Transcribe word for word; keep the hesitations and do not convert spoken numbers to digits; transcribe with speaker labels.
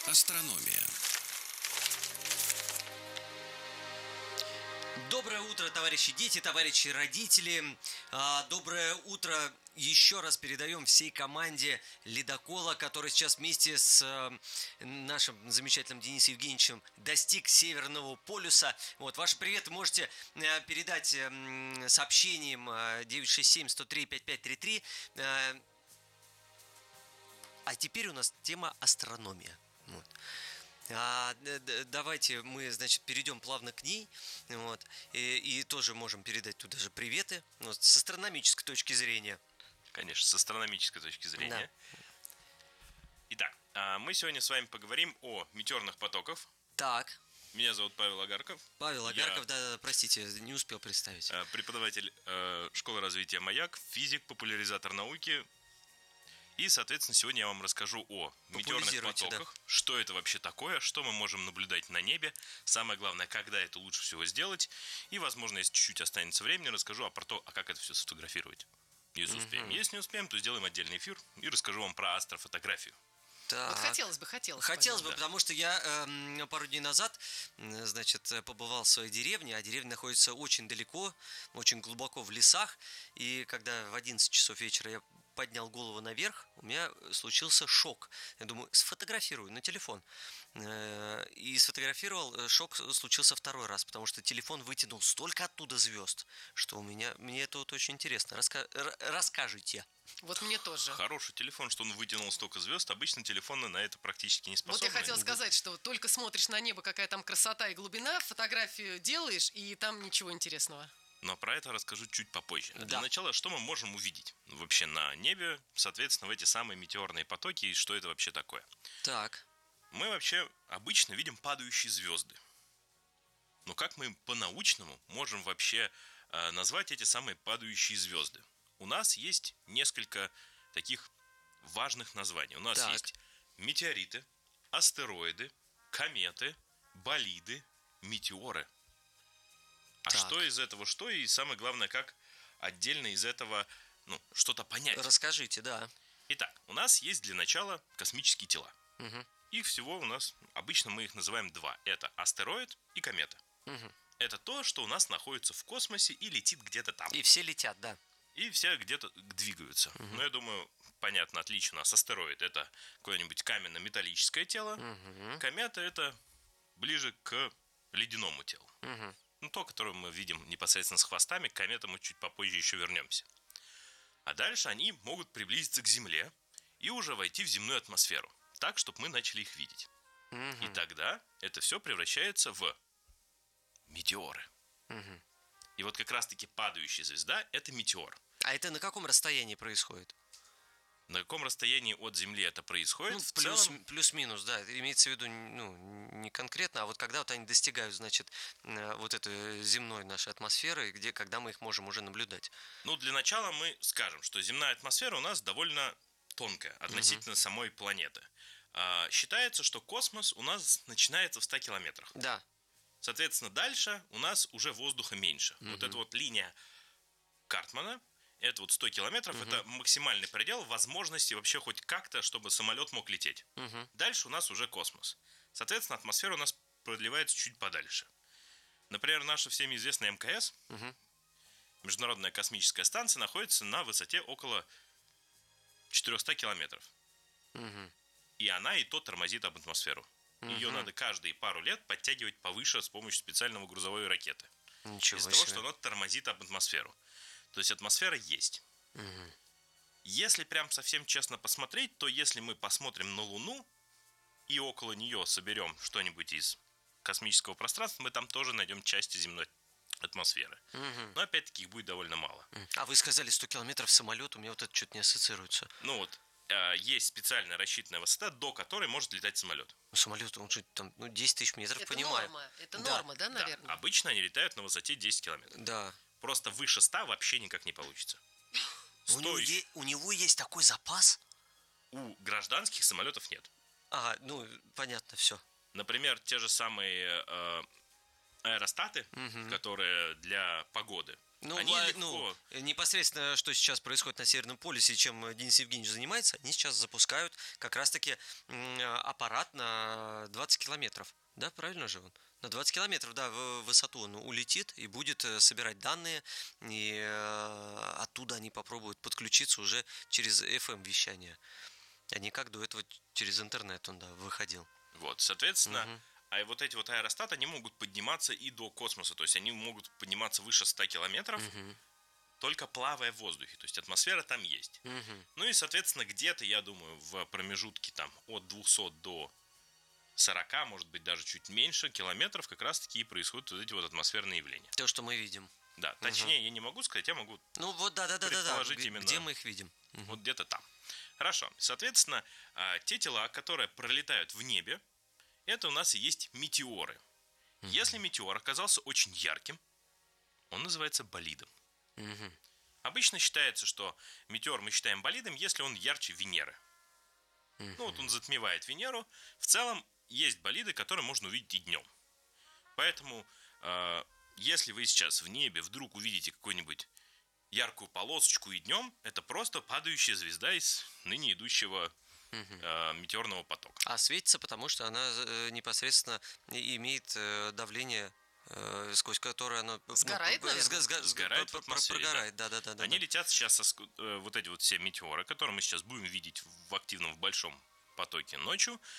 Speaker 1: Астрономия.
Speaker 2: Доброе утро, товарищи дети, товарищи родители. Доброе утро еще раз передаем всей команде «Ледокола», который сейчас вместе с нашим замечательным Денисом Евгеньевичем достиг Северного полюса. Вот, ваш привет можете передать сообщением девять шесть семь сто три пять пять три три. А теперь у нас тема астрономия. Вот. А, давайте мы, значит, перейдем плавно к ней, вот, и, и тоже можем передать туда же приветы, вот, с астрономической точки зрения.
Speaker 3: Конечно, с астрономической точки зрения. Да. Итак, мы сегодня с вами поговорим о метеорных потоках.
Speaker 2: Так.
Speaker 3: Меня зовут Павел Агарков.
Speaker 2: Павел Агарков, Я... да, простите, не успел представить.
Speaker 3: Преподаватель школы развития «Маяк», физик, популяризатор науки. И, соответственно, сегодня я вам расскажу о метеорных потоках, да. Что это вообще такое, что мы можем наблюдать на небе, самое главное, когда это лучше всего сделать, и, возможно, если чуть-чуть останется времени, расскажу а про то, а как это все сфотографировать, если mm-hmm. успеем. Если не успеем, то сделаем отдельный эфир и расскажу вам про астрофотографию.
Speaker 4: Так. Вот хотелось бы, хотелось.
Speaker 2: Хотелось бы,
Speaker 3: да.
Speaker 2: потому что я э, пару дней назад, значит, побывал в своей деревне, а деревня находится очень далеко, очень глубоко в лесах, и когда в одиннадцать часов вечера я поднял голову наверх, у меня случился шок. Я думаю, сфотографирую на телефон. И сфотографировал, шок случился второй раз, потому что телефон вытянул столько оттуда звезд, что у меня, мне это вот очень интересно. Раска, расскажите.
Speaker 4: Вот мне тоже.
Speaker 3: Хороший телефон, что он вытянул столько звезд. Обычно телефоны на это практически не способны.
Speaker 4: Вот я хотела сказать, что только смотришь на небо, какая там красота и глубина, фотографию делаешь, и там ничего интересного.
Speaker 3: Но про это расскажу чуть попозже.
Speaker 2: Да.
Speaker 3: Для начала, что мы можем увидеть вообще на небе, соответственно, в эти самые метеорные потоки, и что это вообще такое?
Speaker 2: Так.
Speaker 3: Мы вообще обычно видим падающие звезды. Но как мы по-научному можем вообще э, назвать эти самые падающие звезды? У нас есть несколько таких важных названий. У нас
Speaker 2: так.
Speaker 3: есть метеориты, астероиды, кометы, болиды, метеоры. А
Speaker 2: так.
Speaker 3: что из этого что? И самое главное, как отдельно из этого ну, что-то понять.
Speaker 2: Расскажите, да.
Speaker 3: Итак, у нас есть для начала космические тела.
Speaker 2: Угу.
Speaker 3: Их всего у нас, обычно мы их называем два. Это астероид и комета.
Speaker 2: Угу.
Speaker 3: Это то, что у нас находится в космосе и летит где-то там.
Speaker 2: И все летят, да.
Speaker 3: И все где-то двигаются. Угу. Но я думаю, понятно, отличие у нас. Астероид – это какое-нибудь каменно-металлическое тело.
Speaker 2: Угу.
Speaker 3: Комета – это ближе к ледяному телу.
Speaker 2: Угу.
Speaker 3: Ну, то, которое мы видим непосредственно с хвостами, к кометам мы чуть попозже еще вернемся. А дальше они могут приблизиться к Земле и уже войти в земную атмосферу, так, чтобы мы начали их видеть.
Speaker 2: Угу.
Speaker 3: И тогда это все превращается в метеоры.
Speaker 2: Угу.
Speaker 3: И вот как раз-таки падающая звезда – это метеор.
Speaker 2: А это на каком расстоянии происходит?
Speaker 3: На каком расстоянии от Земли это происходит?
Speaker 2: Ну,
Speaker 3: в
Speaker 2: плюс,
Speaker 3: целом...
Speaker 2: плюс-минус, да. Имеется в виду, ну, не конкретно, а вот когда вот они достигают, значит, вот этой земной нашей атмосферы, где, когда мы их можем уже наблюдать.
Speaker 3: Ну, для начала мы скажем, что земная атмосфера у нас довольно тонкая относительно угу. самой планеты. А, считается, что космос у нас начинается в ста километрах.
Speaker 2: Да.
Speaker 3: Соответственно, дальше у нас уже воздуха меньше. Угу. Вот эта вот линия Картмана, это вот сто километров, угу. это максимальный предел возможности вообще хоть как-то, чтобы самолет мог лететь.
Speaker 2: Угу.
Speaker 3: Дальше у нас уже космос. Соответственно, атмосфера у нас продлевается чуть подальше. Например, наша всеми известная эм ка эс,
Speaker 2: угу.
Speaker 3: Международная космическая станция, находится на высоте около четыреста километров.
Speaker 2: Угу.
Speaker 3: И она и то тормозит об атмосферу. Угу. Ее надо каждые пару лет подтягивать повыше с помощью специального грузовой ракеты.
Speaker 2: Ничего
Speaker 3: Из-за
Speaker 2: себе.
Speaker 3: того, что она тормозит об атмосферу. То есть атмосфера есть.
Speaker 2: Угу.
Speaker 3: Если прям совсем честно посмотреть, то если мы посмотрим на Луну и около нее соберем что-нибудь из космического пространства, мы там тоже найдем части земной атмосферы.
Speaker 2: Угу.
Speaker 3: Но опять-таки их будет довольно мало.
Speaker 2: А вы сказали сто километров самолет, у меня вот это что-то не ассоциируется.
Speaker 3: Ну вот, э, есть специальная рассчитанная высота, до которой может летать самолет.
Speaker 2: Самолет, он же там, ну, десять тысяч метров,
Speaker 4: это
Speaker 2: понимаю.
Speaker 4: Норма. Это
Speaker 2: да.
Speaker 4: норма, да, наверное?
Speaker 3: Да, обычно они летают на высоте десять километров.
Speaker 2: Да.
Speaker 3: Просто выше ста вообще никак не получится.
Speaker 2: У него, е- у него есть такой запас?
Speaker 3: У гражданских самолетов нет.
Speaker 2: А, ну, понятно, все.
Speaker 3: Например, те же самые э, аэростаты, угу. которые для погоды.
Speaker 2: Ну,
Speaker 3: Они
Speaker 2: а,
Speaker 3: легко...
Speaker 2: ну, непосредственно, что сейчас происходит на Северном полюсе, чем Денис Евгеньевич занимается, они сейчас запускают как раз-таки аппарат на двадцать километров. Да, правильно же он? На двадцать километров, да, в высоту он улетит и будет собирать данные, и оттуда они попробуют подключиться уже через эф эм-вещание, а не как до этого через интернет он, да, выходил.
Speaker 3: Вот, соответственно...
Speaker 2: Угу.
Speaker 3: А вот эти вот аэростаты, они могут подниматься и до космоса. То есть они могут подниматься выше ста километров, угу. только плавая в воздухе. То есть атмосфера там есть.
Speaker 2: Угу.
Speaker 3: Ну и, соответственно, где-то, я думаю, в промежутке там от двухсот до сорока, может быть, даже чуть меньше километров как раз-таки и происходят вот эти вот атмосферные явления.
Speaker 2: То, что мы видим.
Speaker 3: Да, точнее угу. я не могу сказать, я могу
Speaker 2: ну, вот, да, да, да,
Speaker 3: предположить
Speaker 2: да, да.
Speaker 3: именно.
Speaker 2: Где мы их видим.
Speaker 3: Угу. Вот где-то там. Хорошо. Соответственно, те тела, которые пролетают в небе, это у нас и есть метеоры. Mm-hmm. Если метеор оказался очень ярким, он называется болидом. Mm-hmm. Обычно считается, что метеор мы считаем болидом, если он ярче Венеры. Mm-hmm. Ну вот он затмевает Венеру. В целом есть болиды, которые можно увидеть и днем. Поэтому, э, если вы сейчас в небе вдруг увидите какую-нибудь яркую полосочку и днем, это просто падающая звезда из ныне идущего Uh-huh. э, метеорного потока.
Speaker 2: А светится, потому что она э, непосредственно имеет э, давление, э, сквозь которое она
Speaker 4: сгорает,
Speaker 2: ну, сга- сга-
Speaker 3: сгорает в атмосфере.
Speaker 2: Прогорает, да, да, да. да
Speaker 3: Они
Speaker 2: да.
Speaker 3: летят сейчас со, э, вот эти вот все метеоры, которые мы сейчас будем видеть в активном, в большом потоке ночью.